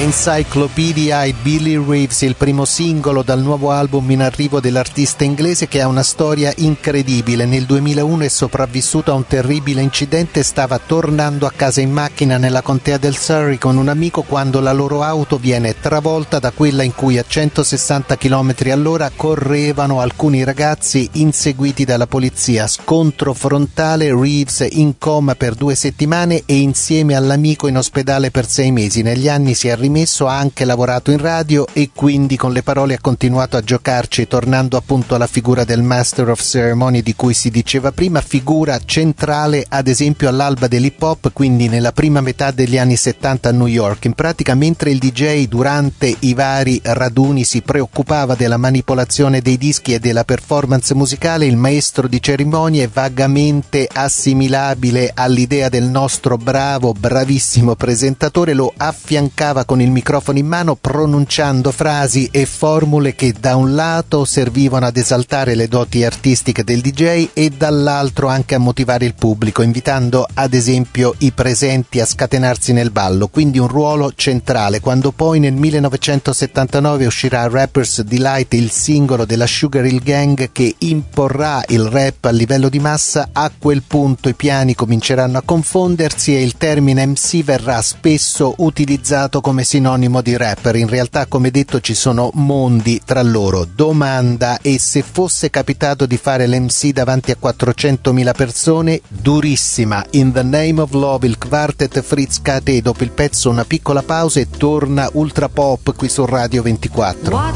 Encyclopedia e Billy Reeves, il primo singolo dal nuovo album in arrivo dell'artista inglese, che ha una storia incredibile. Nel 2001 è sopravvissuto a un terribile incidente e stava tornando a casa in macchina nella contea del Surrey con un amico quando la loro auto viene travolta da quella in cui a 160 km all'ora correvano alcuni ragazzi inseguiti dalla polizia. Scontro frontale, Reeves in coma per 2 settimane e insieme all'amico in ospedale per 6 mesi. Negli anni si è rimesso, ha anche lavorato in radio e quindi con le parole ha continuato a giocarci, tornando appunto alla figura del Master of Ceremony di cui si diceva prima, figura centrale ad esempio all'alba dell'hip hop, quindi nella prima metà degli anni 70 a New York. In pratica, mentre il DJ durante i vari raduni si preoccupava della manipolazione dei dischi e della performance musicale, il maestro di cerimonie, vagamente assimilabile all'idea del nostro bravissimo presentatore, lo affiancava con il microfono in mano, pronunciando frasi e formule che da un lato servivano ad esaltare le doti artistiche del DJ e dall'altro anche a motivare il pubblico, invitando ad esempio i presenti a scatenarsi nel ballo, quindi un ruolo centrale. Quando poi nel 1979 uscirà Rapper's Delight, il singolo della Sugar Hill Gang che imporrà il rap a livello di massa, a quel punto i piani cominceranno a confondersi e il termine MC verrà spesso utilizzato come sinonimo di rapper. In realtà, come detto, ci sono mondi tra loro. Domanda: e se fosse capitato di fare l'MC davanti a 400.000 persone? Durissima. In the Name of Love, il quartet Fritz K. Dopo il pezzo una piccola pausa e torna ultra pop qui su Radio 24.